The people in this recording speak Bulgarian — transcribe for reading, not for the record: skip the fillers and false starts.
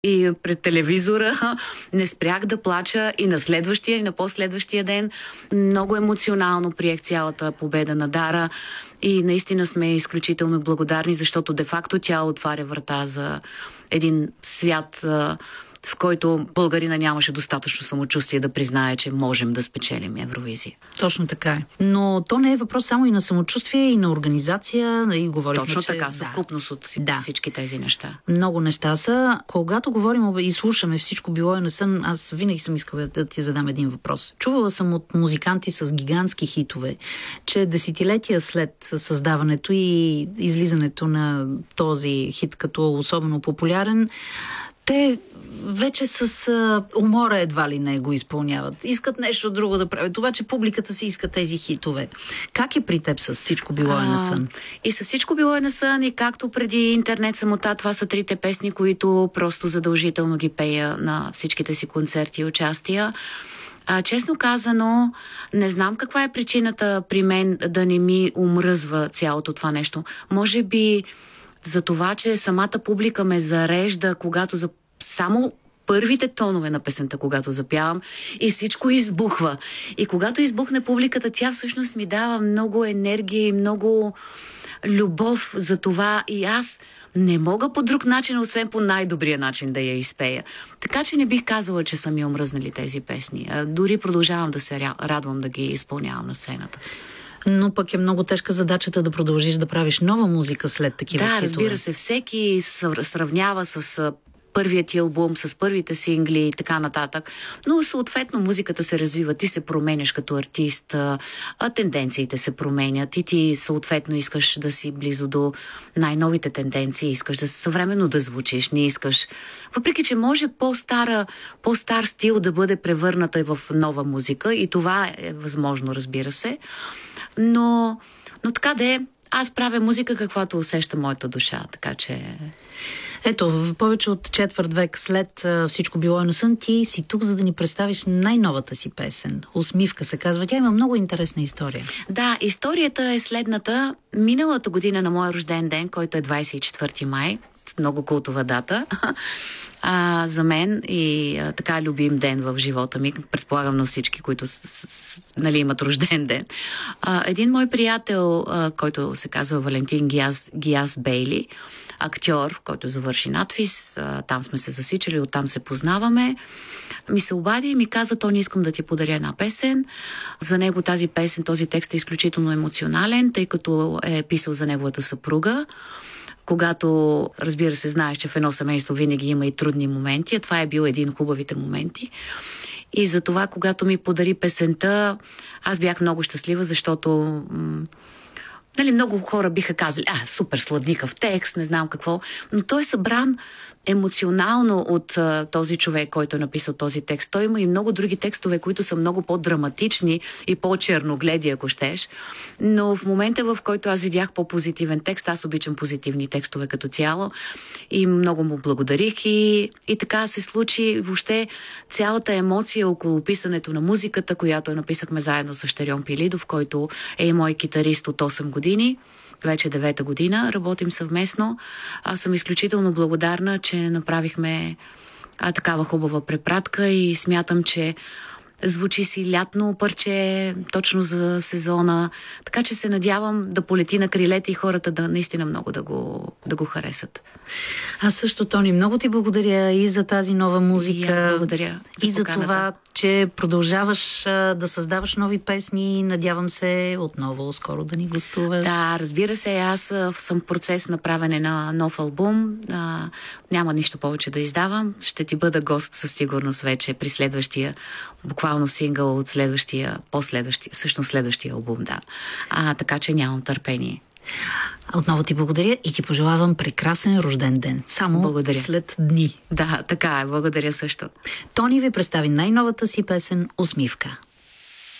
и пред телевизора. Не спрях да плача и на следващия, и на последващия ден. Много емоционално приех цялата победа на Дара и наистина сме изключително благодарни, защото де-факто тя отваря врата за един свят, в който българина нямаше достатъчно самочувствие да признае, че можем да спечелим Евровизия. Точно така е. Но то не е въпрос само и на самочувствие, и на организация. И говорихме, точно така, съвкупност от всички тези неща. Много неща са. Когато говорим и слушаме Всичко било е на сън, аз винаги съм искала да ти задам един въпрос. Чувала съм от музиканти с гигантски хитове, че десетилетия след създаването и излизането на този хит като особено популярен, те вече с умора едва ли не го изпълняват. Искат нещо друго да правят. Това, че публиката си иска тези хитове. Как е при теб с Всичко било е на сън? И с Всичко било е на сън, и както преди Интернет самота, това са трите песни, които просто задължително ги пея на всичките си концерти и участия. Честно казано, не знам каква е причината при мен да не ми омръзва цялото това нещо. Може би за това, че самата публика ме зарежда, когато само първите тонове на песента, когато запявам, и всичко избухва. И когато избухне публиката, тя всъщност ми дава много енергия и много любов за това, и аз не мога по друг начин, освен по най-добрия начин да я изпея. Така че не бих казала, че са ми омръзнали тези песни. Дори продължавам да се радвам да ги изпълнявам на сцената. Но пък е много тежка задачата да продължиш да правиш нова музика след такива хитове. Да, разбира се, всеки сравнява с първият ти албум, с първите сингли и така нататък. Но съответно музиката се развива, ти се променяш като артист, тенденциите се променят и ти съответно искаш да си близо до най-новите тенденции, искаш да съвременно да звучиш, не искаш. Въпреки че може по-стар стил да бъде превърната и в нова музика, и това е възможно, разбира се. Но така да е, аз правя музика, каквато усеща моята душа, така че... Ето, повече от четвърт век след Всичко било е на сън, ти си тук, за да ни представиш най-новата си песен. Усмивка се казва. Тя има много интересна история. Да, историята е следната. Миналата година на моя рожден ден, който е 24 май, много култова дата, за мен и така любим ден в живота ми, предполагам на всички, които имат рожден ден. Един мой приятел, който се казва Валентин Гияс Бейли, актьор, който завърши надфис, там сме се засичали, оттам се познаваме, ми се обади и ми каза: Тони, искам да ти подаря една песен. За него тази песен, този текст е изключително емоционален, тъй като е писал за неговата съпруга. Когато, разбира се, знаеш, че в едно семейство винаги има и трудни моменти, а това е бил един от хубавите моменти. И затова, когато ми подари песента, аз бях много щастлива, защото много хора биха казали: супер сладникав текст, не знам какво, но той е събран емоционално от този човек, който е написал този текст. Той има и много други текстове, които са много по-драматични и по-черногледи, ако щеш. Но в момента, в който аз видях по-позитивен текст, аз обичам позитивни текстове като цяло, и много му благодарих, и така се случи въобще цялата емоция около писането на музиката, която написахме заедно с Щерьон Пилидов, който е и мой китарист от 8 години. Вече 9-та година работим съвместно. Аз съм изключително благодарна, че направихме такава хубава препратка, и смятам, че звучи си лятно парче точно за сезона. Така че се надявам да полети на крилете и хората да наистина много да го харесат. Аз също, Тони, много ти благодаря и за тази нова музика. И аз благодаря за това, че продължаваш да създаваш нови песни. Надявам се отново скоро да ни гостуваш. Да, разбира се, аз съм в процес на правене на нов албум. Няма нищо повече да издавам. Ще ти бъда гост със сигурност вече при следващия, буквално сингъл от следващия албум, да. Така че нямам търпение. Отново ти благодаря и ти пожелавам прекрасен рожден ден. Само след дни. Да, така е. Благодаря също. Тони ви представи най-новата си песен "Усмивка".